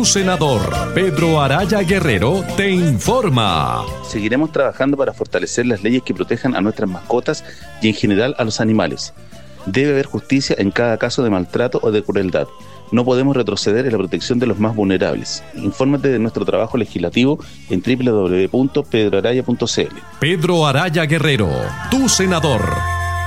Tu senador, Pedro Araya Guerrero, te informa. Seguiremos trabajando para fortalecer las leyes que protejan a nuestras mascotas y en general a los animales. Debe haber justicia en cada caso de maltrato o de crueldad. No podemos retroceder en la protección de los más vulnerables. Infórmate de nuestro trabajo legislativo en www.pedroaraya.cl. Pedro Araya Guerrero, tu senador.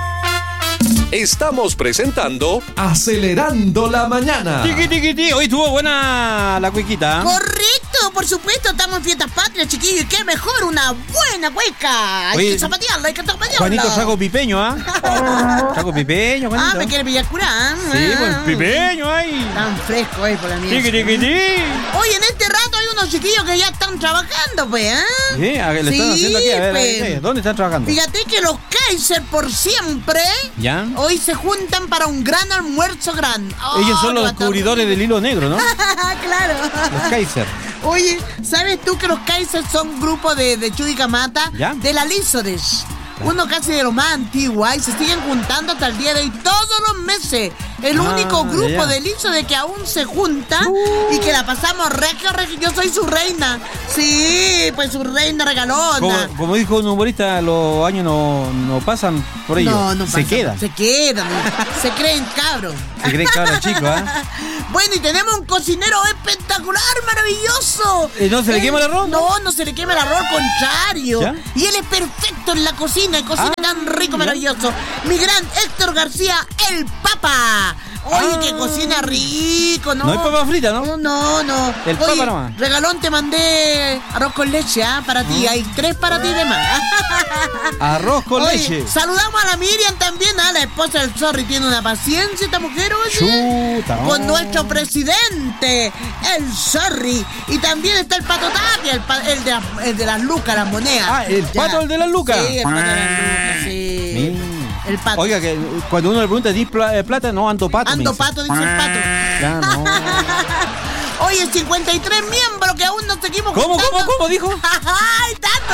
Estamos presentando Acelerando la Mañana. Tiqui. Hoy estuvo buena la cuequita. Correcto, por supuesto, estamos en fiestas patrias, chiquillos. Y qué mejor una buena cueca. Hay que zapatearla, Juanito saco pipeño, Saco pipeño, Juanito. Me quiere pillar curán. Sí, pues pipeño ahí. Tan fresco ahí por la mía. Tiqui. Oye, en este rato hay unos chiquillos que ya están trabajando, pues, Sí, ¿le están haciendo aquí? A ver, pues. ¿dónde están trabajando? Fíjate que los Kaiser por siempre ¿Ya? hoy se juntan para un gran almuerzo gran. Ellos son los descubridores del hilo negro, ¿no? Claro. Los Kaiser. Oye, ¿sabes tú que los Kaiser son un grupo de Chudicamata? ¿Ya? De la Lízodes. Uno casi de los más antiguos y se siguen juntando hasta el día de hoy todos los meses. El único grupo de Lízodes que aún se junta y que la pasamos regio. Yo soy su reina. Sí, pues su reina regalona. Como dijo un humorista, los años no pasan por ellos. No se quedan. Se quedan. Se creen cabros. Se creen cabros chicos, Bueno, y tenemos un cocinero espectacular, maravilloso. ¿No se le quema el arroz? No se le quema el arroz, al contrario. ¿Ya? Y él es perfecto en la cocina, cocina tan rico, maravilloso. Mi gran Héctor García, el Papa. Oye, que cocina rico, ¿no? No hay papa frita, ¿no? No. El Papa nomás. Regalón, te mandé arroz con leche, para ti. Hay 3 para ti de más. Arroz con leche. Saludamos a la Miriam también, la esposa del Zorri. Tiene una paciencia esta mujer, oye. Chuta, con nuestro presidente, el Zorri. Y también está el Pato Tapia, el de las lucas, las monedas. El pato, el de las lucas. Sí, el pato de las lucas, sí. El pato. Oiga, que cuando uno le pregunta, ¿tienes plata? No, ando pato. Ando pato, dice el pato. Ya, no. Oye, 53 miembros que aún no seguimos ¿Cómo dijo? ¡Ay,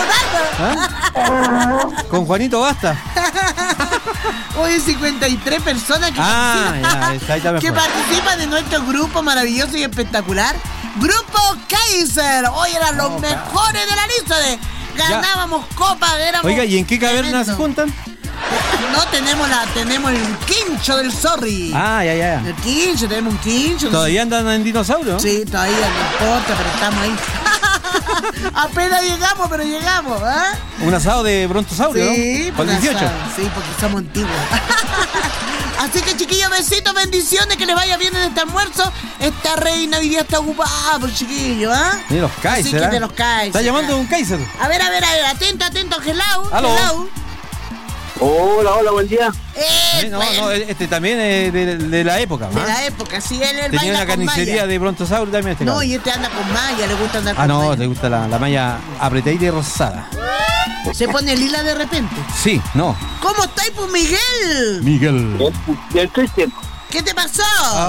tanto! Con Juanito basta. Oye, 53 personas que participan de nuestro grupo maravilloso y espectacular. Grupo Kaiser. Hoy eran los mejores de la lista. Ganábamos copas. Oiga, ¿y en qué caverna se juntan? No, tenemos el quincho del Zorri. Ya. El quincho, tenemos un quincho. ¿Todavía andan en dinosaurio? Sí, todavía no importa, pero estamos ahí. Apenas llegamos, pero llegamos, Un asado de brontosaurio, sí, ¿no? Con 18. Sí, porque somos antiguos. Así que, chiquillos, besitos, bendiciones, que les vaya bien en este almuerzo. Esta reina hoy día está ocupada, por chiquillos, De los Kaiser, Así que de los Kaiser. Está llamando un Kaiser. A ver, atento, hello. Aló. Hello. Hola, buen día. Este también es de la época, de la época, sí, él tenía una carnicería de brontosaurio también. Y este anda con malla, le gusta andar con malla. Le gusta la malla apretadita y rosada. Se pone lila de repente. Sí, no. ¿Cómo estáis, pues, Miguel? Bien triste. ¿Qué te pasó?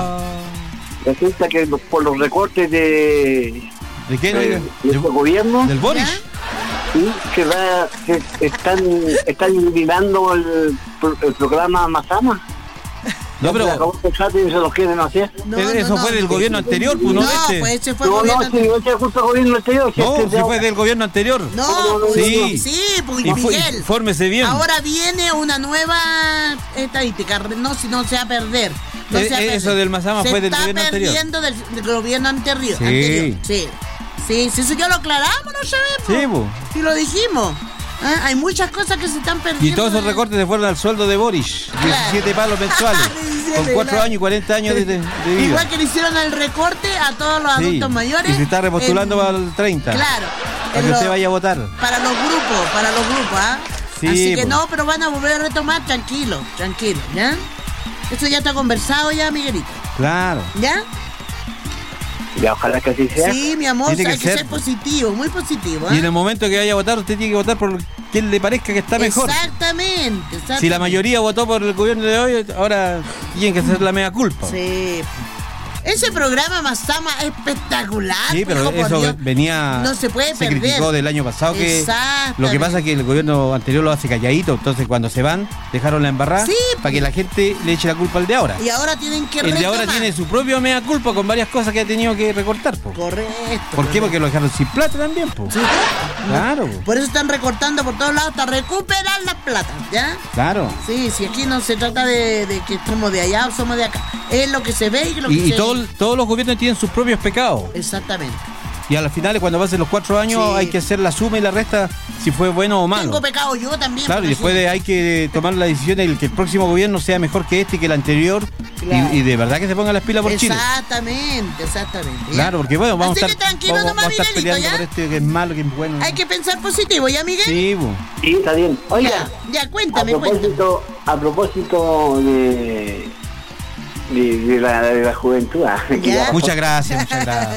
Resulta que por los recortes de qué? ¿Del gobierno? ¿Del Boris? Sí, que están eliminando el programa Mazama. No, pero se los quieren hacer. Eso fue del gobierno anterior, pues no de este. Pues ese fue el gobierno anterior. No, justo el gobierno anterior. No, sí fue del gobierno anterior. Sí, pues Miguel. Infórmese bien. Ahora viene una nueva estadística, si no se va a perder. Eso del Mazama fue del gobierno anterior. Se está perdiendo del gobierno anterior. Sí, eso ya lo aclaramos, ¿no sabemos? Sí, sí lo dijimos. Hay muchas cosas que se están perdiendo. Y todos esos recortes se fueron al sueldo de Boris. 17 palos mensuales. Con 4 años y 40 años de vida. Igual que le hicieron el recorte a todos los adultos mayores. Y se está repostulando para el 30. Claro. Para que usted vaya a votar. Para los grupos, Sí, así que no, pero van a volver a retomar, tranquilo, ¿ya? Eso ya está conversado ya, Miguelito. Claro. ¿Ya? Ya, ojalá que así sea. Sí, mi amor, hay que ser positivo, muy positivo. Y en el momento que vaya a votar, usted tiene que votar por quien le parezca que está mejor. Exactamente. Si la mayoría votó por el gobierno de hoy, ahora tienen que hacer la mea culpa. Sí. Ese programa Masama es espectacular. Sí, pero hijo, por eso Dios. venía. No se puede perder. criticó del año pasado que. Exactamente. Lo que pasa es que el gobierno anterior lo hace calladito. Entonces, cuando se van, dejaron la embarrada Sí, para que la gente le eche la culpa al de ahora. Y ahora tienen que El de ahora retomar. tiene su propio mea culpa con varias cosas que ha tenido que recortar, po. Correcto. ¿Por qué? Porque lo dejaron sin plata también, po. Sí. Claro, po. Por eso están recortando por todos lados hasta recuperar la plata, ¿ya? Claro. Sí, si aquí no se trata de que somos de allá o somos de acá. Es lo que se ve y lo que Y se... todos los gobiernos tienen sus propios pecados. Exactamente. Y a las finales, cuando pasen los 4 años, Sí. hay que hacer la suma y la resta si fue bueno o malo. Tengo pecado yo también. Claro, y después hay que tomar la decisión de que el próximo gobierno sea mejor que este y que el anterior. Claro. Y de verdad que se ponga las pilas por Chile. Exactamente. ¿Ya? Claro, porque bueno, vamos Así a que estar, tranquilo vamos nomás, a estar Miguelito, peleando ¿ya? por este que es malo, que es bueno. Hay que pensar positivo, ¿ya, Miguel? Sí, po. Sí, está bien. Oiga, Ya, cuéntame, cuéntame. a propósito de la juventud, Ya. Muchas gracias.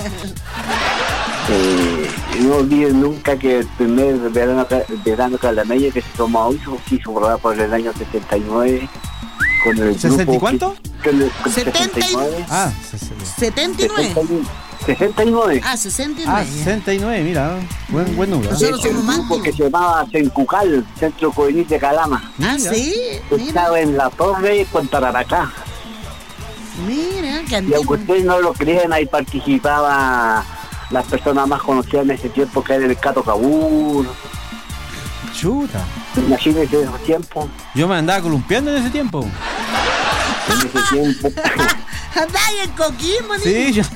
no olviden nunca que el primer verano calameño que se tomó hoy se hizo por el año 79 con el ¿60 y grupo cuánto? con 79. Ah, 79. 69. Ah, 69. 69, mira. Buen número. Nosotros El somos más grupo que antiguos. se llamaba Sencucal, Centro Juvenil de Calama. Ah, Mira. sí. Mira, Estaba en la torre con Tararacá. mira, qué Y aunque antiguo. ustedes no lo crean, ahí participaba las personas más conocidas en ese tiempo, que era el Cato Cabur. Chuta. Imagínense esos tiempos. Yo me andaba columpiando en ese tiempo. En ese tiempo. Andáis en Coquimbo, Sí, yo.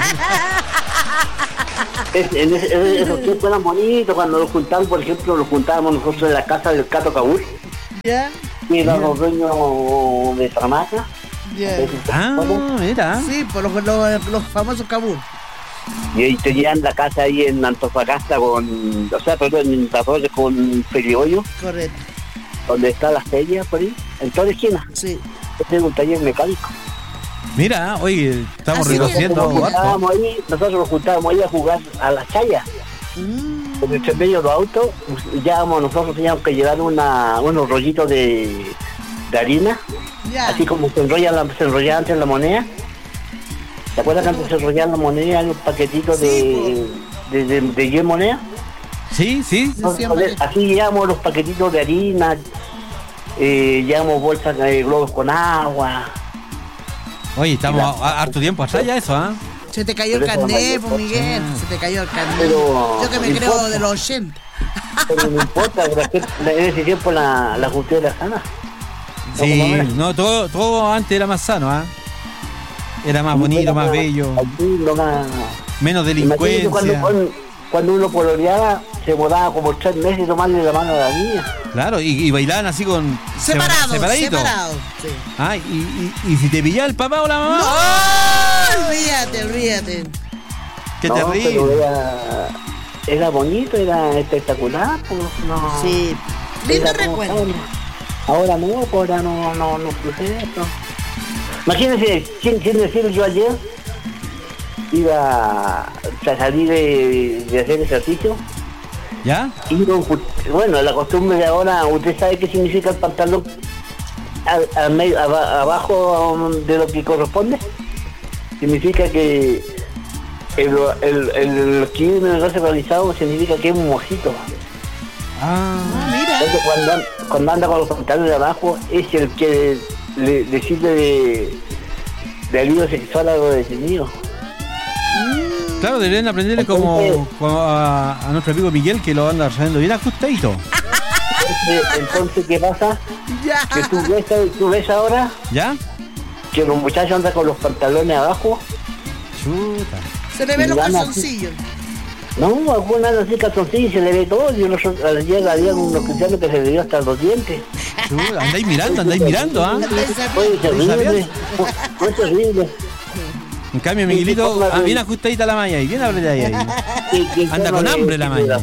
Esos tiempos eran bonitos cuando los juntaban, por ejemplo, los juntábamos nosotros en la casa del Cato Cabur, Ya, y éramos dueños de Tramaca. ya. Ah, mira. Sí, por los famosos Cabur. Y ahí tenían la casa ahí en Antofagasta en La Torre con Periollo, Correcto, donde está la feria por ahí, en toda la esquina. sí. Este es un taller mecánico. Mira, oye, estamos Así reconociendo Nos harto. juntábamos ahí, nosotros nos juntábamos ahí a jugar a las chayas. En el medio de los autos, nosotros teníamos que llevar unos rollitos de harina, Ya. así como se enrollaba antes la moneda. ¿Te acuerdas que antes se enrollaban la moneda en un paquetito Sí, de 10 monedas? Sí. Entonces, así llevamos los paquetitos de harina, llevamos bolsas de globos con agua. Oye, estamos harto tiempo atrás ya eso, ¿ah? Se te cayó el Pero eso carnet, no pues, Miguel. Se te cayó el carnet. Pero Yo que me no creo importa. de los 80. Pero no importa, porque en ese tiempo la justicia era sana. Sí, no, todo antes era más sano, ¿ah? Era más bonito, más bello, menos Imagínate delincuencia. cuando uno pololeaba, se demoraba como 3 meses tomarle la mano a la niña. Claro, y bailaban así con. Separaditos. Sí. Ah, y si te pillaba el papá o la mamá. ¡No! Olvídate. ¡Qué No, terrible! pero era bonito, era espectacular. Pues, no. Sí. Lindo Era como recuerdo. ahora no, sucede esto. Imagínense, sin decir yo ayer, iba a salir de hacer ejercicio. ¿Ya? Y bueno, la costumbre de ahora, ¿usted sabe qué significa el pantalón abajo de lo que corresponde? Significa que el que vive en el brazo realizado significa que es un mojito. Ah, Mira. Entonces, cuando anda con los pantalones de abajo, es el que le sirve de alivio sexual a los detenidos. claro, deberían aprenderle como a nuestro amigo Miguel, que lo anda haciendo bien ajustadito. Entonces, ¿qué pasa? Ya. Que tú ves ahora ¿Ya? que los muchachos andan con los pantalones abajo. Chuta. Se le ven los Van así. calzoncillos. No, algunos andan así calzoncillos y se le ve todo. Y ayer había unos cristianos que se le vio hasta los dientes. Chuta. Andáis mirando, ¿ah? Oye, terrible. Fue terrible. En cambio, Miguelito, bien ajustadita la malla y bien apretadita ahí. Anda con hambre la malla.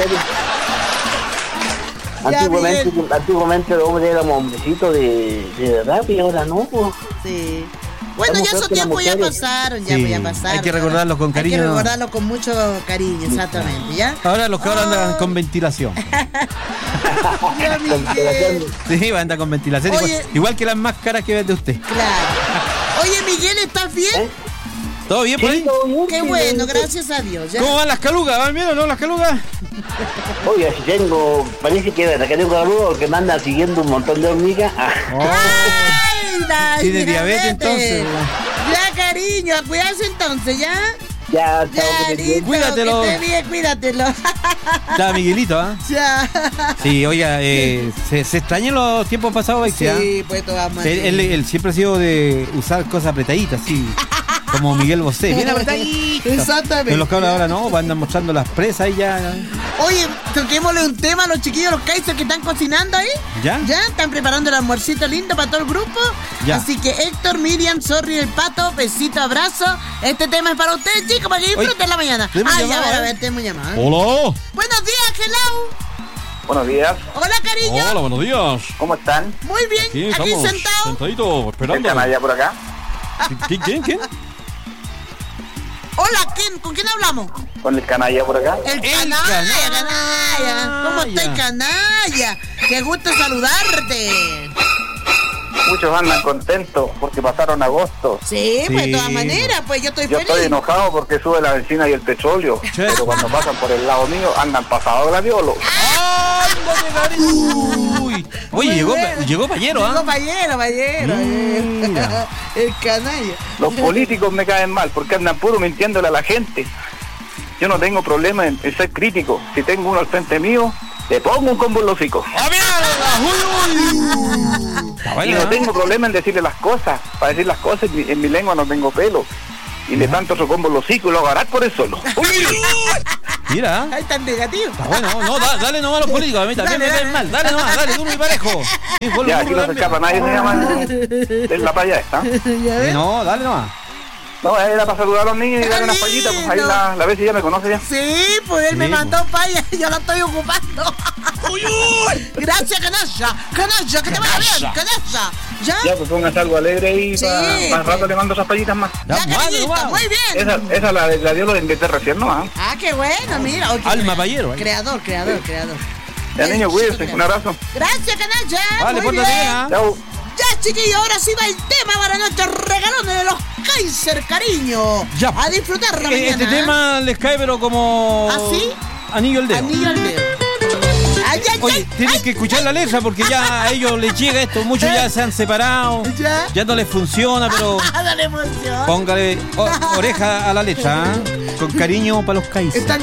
Antiguamente los hombres éramos hombrecitos de verdad, y ahora no. Pues. Sí. Bueno, Somos ya esos creo que tiempos las ya mujeres. pasaron, Sí, ya pasaron. hay que recordarlos con cariño. Hay que recordarlos con mucho cariño, exactamente, ¿ya? Ahora los cabros andan con ventilación. Ya, Miguel. Sí, anda con ventilación. Oye. Igual que las máscaras que ves de usted. Claro. Oye, Miguel, ¿estás bien? ¿Todo bien por ahí? todo bien, Qué sí, bueno, sí. gracias a Dios. ¿ya? ¿Cómo van las calugas? ¿Van bien o no las calugas? Oiga, si tengo, parece que desde que tengo calor, que me anda siguiendo un montón de hormigas. ¡Ay, la ¿Tiene diabetes entonces? Ya, cariño, cuídate entonces, ¿ya? Ya, Ya, listo, Cuídatelo. que esté bien, cuídatelo. Está Miguelito, ¿ah? Ya. Sí, oiga, se extrañan los tiempos pasados, Baixi, ¿ah? Sí, pues todas maneras. Él siempre ha sido de usar cosas apretaditas, así. Como Miguel Bosé. Bien apretadito. Exactamente. Pero los cabros ahora no, andan mostrando las presas y ya. Oye, toquémosle un tema a los chiquillos, los Kaiser que están cocinando ahí. ¿Ya? ¿Ya? Están preparando el almuercito lindo para todo el grupo. Ya. Así que Héctor, Miriam, Sorry, el Pato, besito, abrazo. Este tema es para ustedes, chicos, para que disfruten la mañana. tenemos Ay, llamada, a ver, tenemos llamada. Hola. Buenos días, hello. Buenos días, Hola, cariño. Hola, buenos días. ¿cómo están? Muy bien, Aquí aquí estamos sentado. sentaditos esperando. por acá? ¿Quién? Hola, ¿quién? ¿Con quién hablamos? Con el canalla por acá. El canalla, canalla. ¿Cómo estás, canalla? Qué gusto saludarte. Muchos andan contentos porque pasaron agosto. Sí, pues de Sí. todas maneras, pues yo estoy Yo feliz. estoy enojado porque sube la benzina y el petróleo. Pero cuando pasan por el lado mío, andan pasados gladiolos. Uy. Oye, llegó Payero, Llegó ¿ah? Payero. Mira. El canalla. Los políticos me caen mal porque andan puro mintiéndole a la gente. Yo no tengo problema en ser crítico. Si tengo uno al frente mío, le pongo un combo en los hocicos. ¡Ah, mira! Está Y bueno, no ¿ah? tengo problema en decirle las cosas. Para decir las cosas, en mi lengua no tengo pelo. Y le tanto otro combo en los hocicos y lo agarrar por el suelo. Mira, ¿ah? Ay, tan negativo. Está bueno, no, dale nomás a los políticos, a mí también me caen mal. Dale nomás, dale, duro y parejo. Sí, fue Ya, lo aquí duro no se también. escapa nadie, se llama en la playa esta. ¿Ya ves? No, dale nomás. No, era para saludar a los niños y darle unas payitas, pues ahí la vez ya me conoce ya. Sí, pues él me Sí, mandó paya y yo la estoy ocupando. Gracias, canalla. Canalla, que te vaya bien, canalla. ¿Ya? Ya, pues póngase algo alegre y Sí, más pues. rato le mando esas payitas más. Ya, Ya, mande cariñito, nomás. muy bien. Esa la dio lo inventé recién, ¿no? ¿Ah? Ah, qué bueno, mira. Oh, qué Alma bueno. Payero, ¿eh? Creador. Ya, niño, cuídense. Un abrazo. Gracias, canalla. Vale, muy pórtate bien, bien. ¿ah? Chao. Ya, chiquillos, ahora sí va el tema para nuestros regalones de los Kaiser, cariño. Ya. A disfrutar la mañana. Este tema les cae, pero como. ¿Ah, sí? Anillo al dedo. Anillo al dedo. Ay, ay, Oye, ay, tienen ay. que escuchar la letra porque ya a ellos les llega esto. Muchos ya se han separado. Ya. No les funciona, pero Dale emoción. póngale oreja a la letra, ¿ah? Con cariño para los Kaiser. Están